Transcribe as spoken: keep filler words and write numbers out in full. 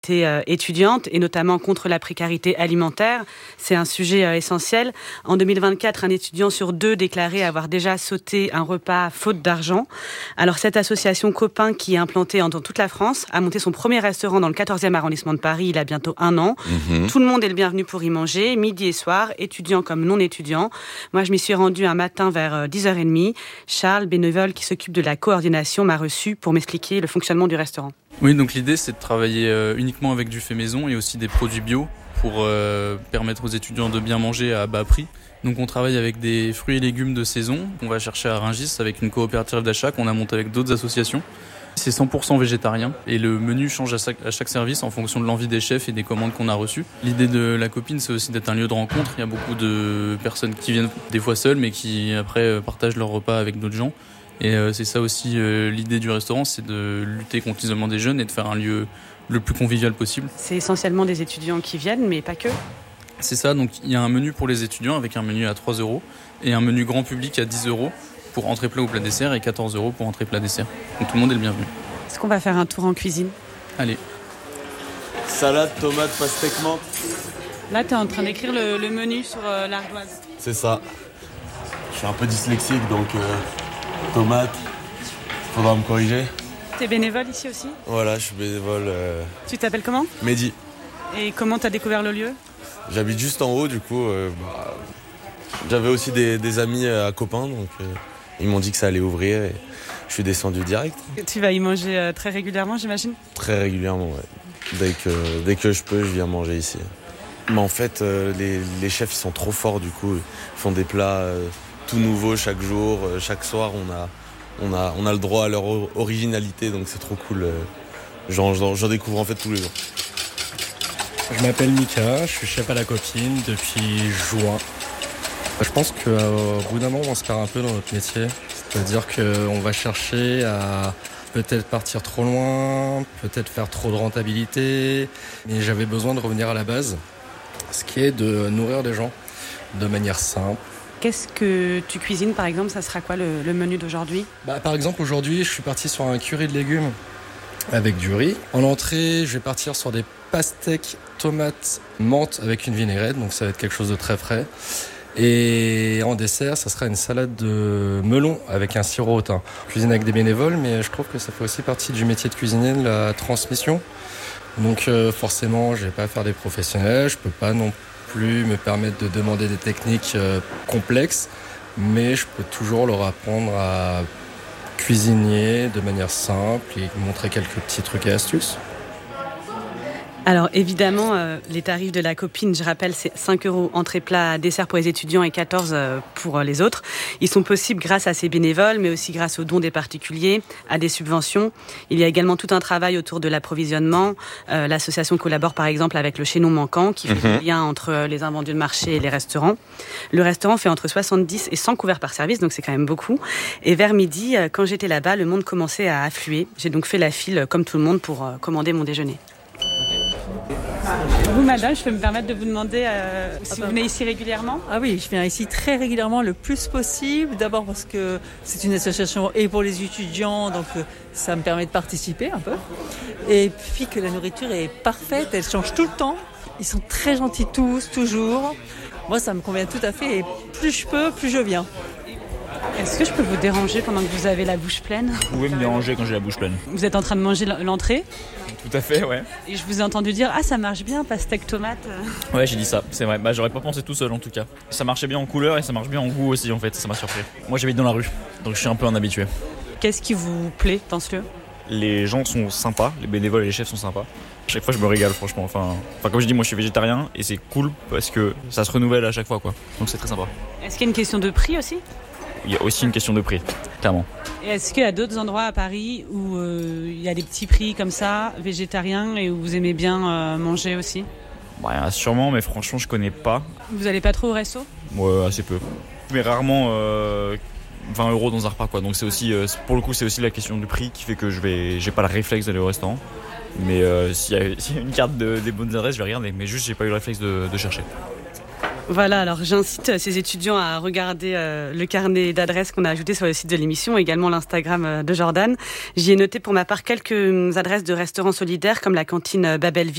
euh, étudiante et notamment contre la précarité alimentaire. C'est un sujet euh, essentiel. En deux mille vingt-quatre, un étudiant sur deux déclarait avoir déjà sauté un repas faute d'argent. Alors cette association Copain, qui est implantée dans toute la France, a monté son premier restaurant dans le quatorzième arrondissement de Paris il y a bientôt un an. Mmh. Tout le monde est le bienvenu pour y manger, midi et soir, étudiants comme non étudiants. Moi, je m'y suis rendue un matin vers dix heures trente. Charles, bénévole qui s'occupe de la coordination, m'a reçu pour m'expliquer le fonctionnement du restaurant. Oui, donc l'idée c'est de travailler euh, uniquement avec du fait maison et aussi des produits bio pour euh, permettre aux étudiants de bien manger à bas prix. Donc on travaille avec des fruits et légumes de saison qu'on va chercher à Rungis avec une coopérative d'achat qu'on a montée avec d'autres associations. C'est cent pour cent végétarien et le menu change à chaque, à chaque service en fonction de l'envie des chefs et des commandes qu'on a reçues. L'idée de la copine, c'est aussi d'être un lieu de rencontre. Il y a beaucoup de personnes qui viennent des fois seules mais qui après partagent leur repas avec d'autres gens. Et euh, c'est ça aussi euh, l'idée du restaurant, c'est de lutter contre l'isolement des jeunes et de faire un lieu le plus convivial possible. C'est essentiellement des étudiants qui viennent, mais pas que. C'est ça, donc il y a un menu pour les étudiants avec un menu à trois euros et un menu grand public à dix euros pour entrée plat ou plat dessert et quatorze euros pour entrée plat dessert. Donc tout le monde est le bienvenu. Est-ce qu'on va faire un tour en cuisine ? Allez. Salade, tomate, pastèque, menthe. Là, tu es en train d'écrire le, le menu sur euh, l'ardoise. C'est ça. Je suis un peu dyslexique, donc euh, tomate, faudra me corriger. Tu es bénévole ici aussi ? Voilà, je suis bénévole. Euh... Tu t'appelles comment ? Mehdi. Et comment tu as découvert le lieu ? J'habite juste en haut, du coup. Euh, bah, j'avais aussi des, des amis à Copain, donc euh, ils m'ont dit que ça allait ouvrir et je suis descendu direct. Tu vas y manger euh, très régulièrement, j'imagine ? Très régulièrement, ouais. Dès que, dès que je peux, je viens manger ici. Mais en fait, euh, les, les chefs, ils sont trop forts, du coup. Ils font des plats euh, tout nouveaux chaque jour. Euh, chaque soir, on a, on, a, on a le droit à leur originalité, donc c'est trop cool. Euh, j'en, j'en, j'en découvre en fait tous les jours. Je m'appelle Mika, je suis chef à la copine depuis juin. Je pense qu'au bout d'un moment, on se perd un peu dans notre métier. C'est-à-dire qu'on va chercher à peut-être partir trop loin, peut-être faire trop de rentabilité. Mais j'avais besoin de revenir à la base, ce qui est de nourrir les gens de manière simple. Qu'est-ce que tu cuisines, par exemple ? Ça sera quoi le, le menu d'aujourd'hui ? Bah, par exemple, aujourd'hui, je suis parti sur un curry de légumes avec du riz. En entrée, je vais partir sur des pastèques, tomates, menthe avec une vinaigrette, donc ça va être quelque chose de très frais. Et en dessert, ça sera une salade de melon avec un sirop au thym. Je cuisine avec des bénévoles, mais je trouve que ça fait aussi partie du métier de cuisinier, de la transmission. Donc euh, forcément, je vais pas faire des professionnels, je peux pas non plus me permettre de demander des techniques euh, complexes, mais je peux toujours leur apprendre à cuisiner de manière simple et montrer quelques petits trucs et astuces. Alors évidemment, euh, les tarifs de la copine, je rappelle, c'est cinq euros entrée plat, dessert pour les étudiants et quatorze euh, pour euh, les autres. Ils sont possibles grâce à ces bénévoles, mais aussi grâce aux dons des particuliers, à des subventions. Il y a également tout un travail autour de l'approvisionnement. Euh, l'association collabore par exemple avec le Chaînon Manquant, qui fait mmh. le lien entre euh, les invendus de marché et les restaurants. Le restaurant fait entre soixante-dix et cent couverts par service, donc c'est quand même beaucoup. Et vers midi, euh, quand j'étais là-bas, le monde commençait à affluer. J'ai donc fait la file, euh, comme tout le monde, pour euh, commander mon déjeuner. Vous, madame, je peux me permettre de vous demander euh, si ah bah, vous venez ici régulièrement ? Ah oui, je viens ici très régulièrement, le plus possible. D'abord parce que c'est une association et pour les étudiants, donc ça me permet de participer un peu. Et puis que la nourriture est parfaite, elle change tout le temps. Ils sont très gentils tous, toujours. Moi, ça me convient tout à fait et plus je peux, plus je viens. Est-ce que je peux vous déranger pendant que vous avez la bouche pleine ? Vous pouvez me déranger quand j'ai la bouche pleine. Vous êtes en train de manger l'entrée ? Tout à fait, ouais. Et je vous ai entendu dire « Ah, ça marche bien, pastèque tomate ». Ouais, j'ai dit ça, c'est vrai. Bah, j'aurais pas pensé tout seul en tout cas. Ça marchait bien en couleur et ça marche bien en goût aussi en fait, ça m'a surpris. Moi j'habite dans la rue, donc je suis un peu un habitué. Qu'est-ce qui vous plaît dans ce lieu ? Les gens sont sympas, les bénévoles et les chefs sont sympas. Chaque fois je me régale franchement, enfin, enfin comme je dis, moi je suis végétarien et c'est cool parce que ça se renouvelle à chaque fois quoi, donc c'est très sympa. Est-ce qu'il y a une question de prix aussi ? Il y a aussi une question de prix, clairement. Et est-ce qu'il y a d'autres endroits à Paris où euh, il y a des petits prix comme ça, végétariens, et où vous aimez bien euh, manger aussi ? Ouais, sûrement, mais franchement, je connais pas. Vous allez pas trop au resto ? Ouais, assez peu. Mais rarement euh, vingt euros dans un repas, quoi. Donc c'est aussi, euh, pour le coup, c'est aussi la question du prix qui fait que je vais, j'ai pas le réflexe d'aller au restaurant. Mais euh, s'il, y a, s'il y a une carte de, des bonnes adresses, je vais regarder. Mais juste, j'ai pas eu le réflexe de, de chercher. Voilà, alors j'incite ces étudiants à regarder euh, le carnet d'adresses qu'on a ajouté sur le site de l'émission, également l'Instagram de Jordan. J'y ai noté pour ma part quelques adresses de restaurants solidaires comme la cantine Babel